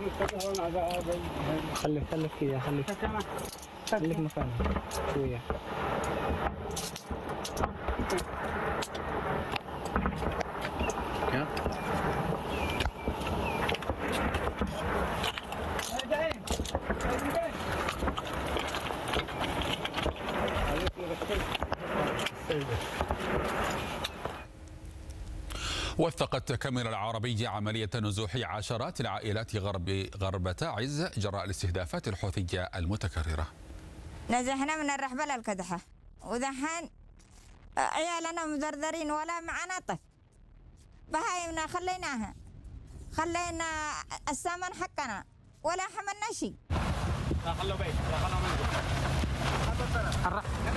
خليك كذا خليك مكانك شوية. وثقت كاميرا العربية عملية نزوح عشرات العائلات غرب تعز جراء الاستهدافات الحوثية المتكررة. نزحنا من الرحبة للكدحة ودحين عيالنا مدردرين ولا معنا طفل. بهايمنا خلينا السمن حقنا ولا حملنا شيء.